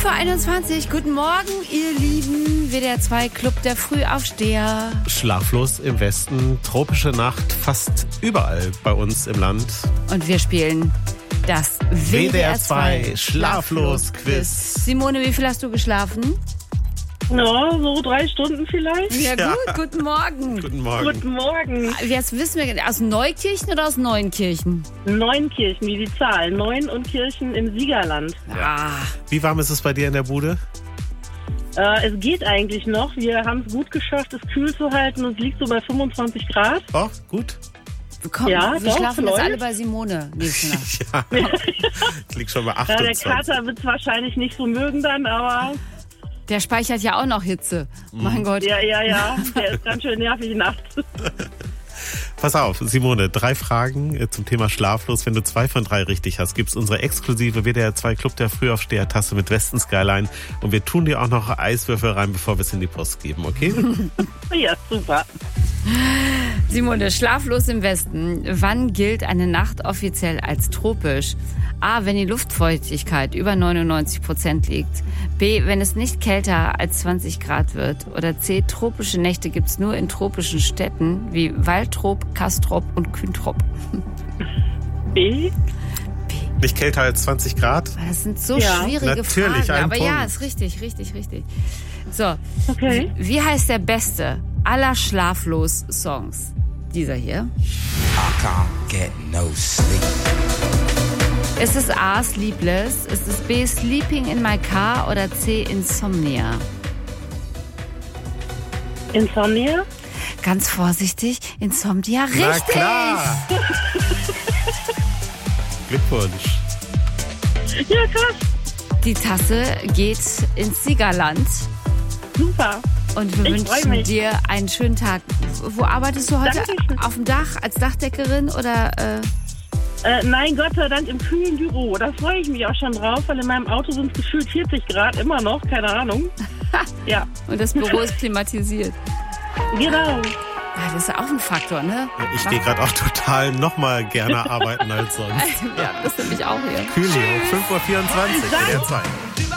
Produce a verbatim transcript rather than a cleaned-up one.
Vor einundzwanzig, guten Morgen, ihr Lieben. W D R zwei Club der Frühaufsteher. Schlaflos im Westen, tropische Nacht fast überall bei uns im Land. Und wir spielen das W D R zwei Schlaflos-Quiz. Simone, wie viel hast du geschlafen? Ja, so drei Stunden vielleicht. Ja, Ja. gut, guten Morgen. Guten Morgen. Guten Morgen. Jetzt wissen wir, aus Neukirchen oder aus Neunkirchen? Neunkirchen, wie die Zahl. Neun und Kirchen im Siegerland. Ah, Wie warm ist es bei dir in der Bude? Äh, es geht eigentlich noch. Wir haben es gut geschafft, es kühl zu halten. Und es liegt so bei fünfundzwanzig Grad. Oh, gut. komm, Ja, wir doch, schlafen jetzt läuft. alle bei Simone nächste Nacht. Ja, ich lieg schon bei Ja, der achtundzwanzig. Kater wird es wahrscheinlich nicht so mögen dann, aber Der speichert ja auch noch Hitze. Mein Gott. ja, ja, ja. Der ist ganz schön nervig nachts. Pass auf, Simone, drei Fragen äh, zum Thema Schlaflos. Wenn du zwei von drei richtig hast, gibt's unsere exklusive W D R zwei Club der Frühaufsteher-Tasse mit Westen Skyline. Und wir tun dir auch noch Eiswürfel rein, bevor wir es in die Post geben, okay? Ja, super. Simone, schlaflos im Westen. Wann gilt eine Nacht offiziell als tropisch? A, wenn die Luftfeuchtigkeit über neunundneunzig Prozent liegt. B, wenn es nicht kälter als zwanzig Grad wird. Oder C, tropische Nächte gibt es nur in tropischen Städten wie Waltrop, Kastrop und Küntrop. B. Nicht kälter als zwanzig Grad? Das sind so Ja. schwierige Natürlich, Fragen. ein Aber Punkt. ja, ist richtig, richtig, richtig. So, Okay. wie, wie heißt der beste aller Schlaflos-Songs? Dieser hier. I can't get no sleep. Ist es A, Sleepless? Ist es B, Sleeping in my car? Oder C, Insomnia? Insomnia? Ganz vorsichtig, Insomnia, Na richtig! klar! Glückwunsch. Ja, krass. Die Tasse geht ins Siegerland Super. und wir Ich wünschen freu mich. dir einen schönen Tag. Wo arbeitest du heute? Dankeschön. Auf dem Dach als Dachdeckerin oder? Äh Äh, nein, Gott sei Dank im kühlen Büro. Da freue ich mich auch schon drauf, weil in meinem Auto sind es gefühlt vierzig Grad, immer noch, keine Ahnung. Ja, und das Büro ist klimatisiert. genau. Ah, das ist ja auch ein Faktor, ne? Ich gehe gerade auch total noch mal gerne arbeiten als sonst. Ja, das finde ich auch hier. Kühlio, fünf Uhr vierundzwanzig, W D R zwei.